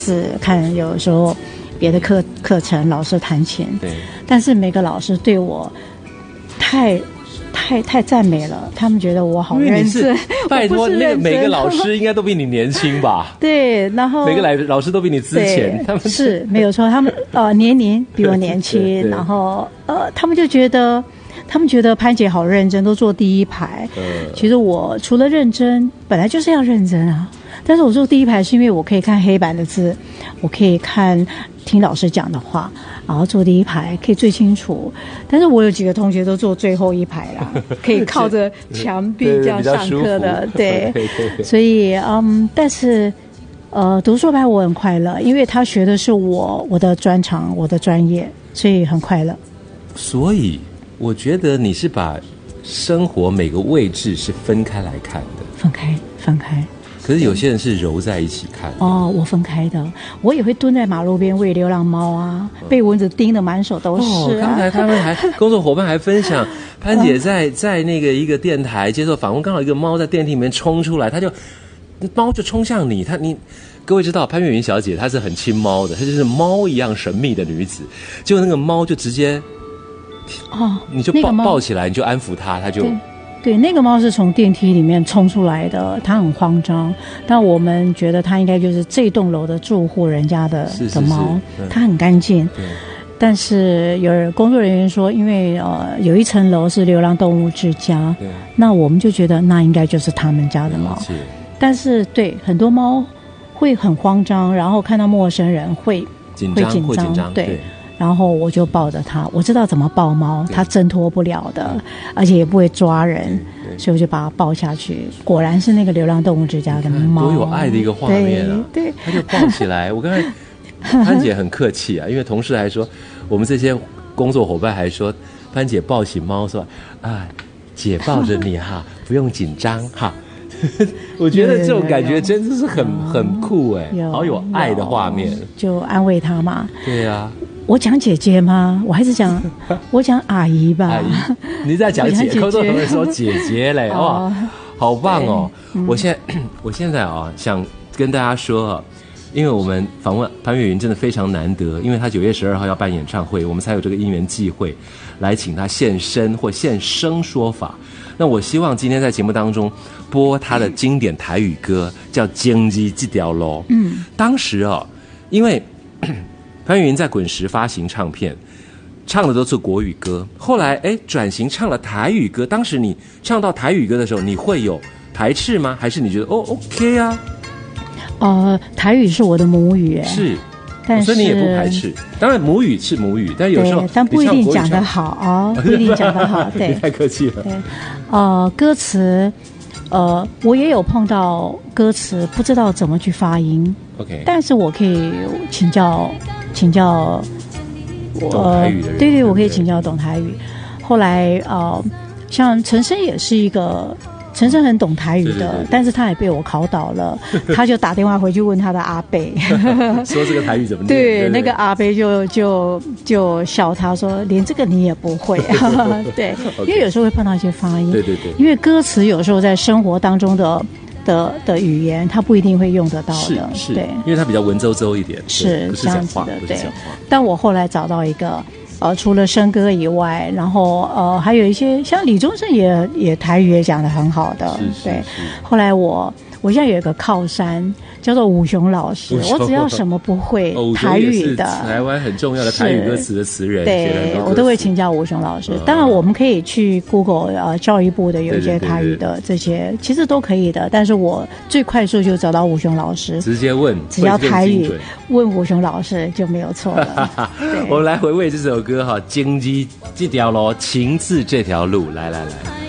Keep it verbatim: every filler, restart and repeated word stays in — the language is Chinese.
是看有时候别的课课程老师弹琴， 对， 但是每个老师对我太太太赞美了，他们觉得我好认真。 拜托，那个每个老师应该都比你年轻吧？ 对，然后每个来老师都比你资浅，他们是没有错，他们呃年龄比我年轻，然后呃他们就觉得。他们觉得潘姐好认真，都坐第一排。 呃、 其实我除了认真，本来就是要认真啊。但是我坐第一排是因为我可以看黑板的字，我可以看听老师讲的话，然后坐第一排可以最清楚。但是我有几个同学都坐最后一排啦，可以靠着墙壁这样上课的。对，对对对，所以嗯，但是呃，读硕班我很快乐，因为他学的是我我的专长，我的专业，所以很快乐。 所以。我觉得你是把生活每个位置是分开来看的， 分开分开。 可是有些人是揉在一起看的。 哦，我分开的，我也会蹲在马路边喂流浪猫啊，嗯、被蚊子叮得满手都是、啊。 哦，刚才他们还工作伙伴还分享，潘姐在在那个一个电台接受访问，刚好一个猫在电梯里面冲出来，它就猫就冲向你，它你。各位知道潘越云小姐她是很亲猫的，她就是猫一样神秘的女子，结果那个猫就直接。 哦， 你就抱、那个、抱起来，你就安抚它，它就对, 对，那个猫是从电梯里面冲出来的，它很慌张。但我们觉得它应该就是这栋楼的住户人家的是是是的猫， 嗯、 它很干净。 对。 但是有工作人员说，因为呃有一层楼是流浪动物之家， 对， 那我们就觉得那应该就是他们家的猫。但是对很多猫会很慌张，然后看到陌生人会紧张， 会紧张， 紧张对。 对然后我就抱着它，我知道怎么抱猫，它挣脱不了的，而且也不会抓人，所以我就把它抱下去。果然是那个流浪动物之家的猫， 多有爱的一个画面啊！ 对，对它就抱起来。我刚才潘姐很客气啊，因为同事还说，我们这些工作伙伴还说，潘姐抱起猫说啊，姐抱着你哈，不用紧张哈。我觉得这种感觉真的是很很酷哎，好有爱的画面。 就安慰他嘛。 对啊。 我讲姐姐吗？我还是讲我讲阿姨吧。 阿姨，你在讲姐，工作人员说姐姐嘞，哇，好棒哦！嗯、我现在我现在啊，想跟大家说啊，因为我们访问潘越云真的非常难得，因为他九月十二号要办演唱会，我们才有这个因缘际会来请他现身或现声说法。那我希望今天在节目当中播他的经典台语歌，叫《经济这条路》。嗯，当时啊，因为潘越云在滚石发行唱片，唱的都是国语歌，后来哎转型唱了台语歌。当时你唱到台语歌的时候，你会有排斥吗？还是你觉得哦 OK 啊？ 呃，台语是我的母语， 是， 但是所以你也不排斥。当然母语是母语，但有时候但不一定讲得好哦，不一定讲得好。对， 你太客气了。 对，呃，歌词，呃，我也有碰到歌词不知道怎么去发音。 OK， 但是我可以请教请教我懂台语的人， 呃、对对，我可以请教懂台语。后来呃，像陈升也是一个。陈升很懂台语的，对对对对，但是他也被我考倒了，他就打电话回去问他的阿伯， 说这个台语怎么念？ 对， 对对对， 那个阿伯就就就笑他说，连这个你也不会，对， okay， 因为有时候会碰到一些发音， 对对对， 因为歌词有时候在生活当中的的的语言，他不一定会用得到的， 是是， 对， 因为他比较文绉绉一点， 是不是这样子的，对。但我后来找到一个。呃，除了笙歌以外，然后呃，还有一些像李宗盛也也台语也讲得很好的， 是是对。 是后来我我现在有一个靠山，叫做武雄老师，我只要什么不会、 哦、 台语的， 台湾很重要的台语歌词的词人， 对我都会请教武雄老师。当然，我们可以去 Google 呃教育部的有一些台语的这些，对对对对，其实都可以的。但是我最快速就找到武雄老师， 直接问， 只要台语问武雄老师就没有错了。 我们来回味这首歌哈，经济这条路，情字这条路，来来来。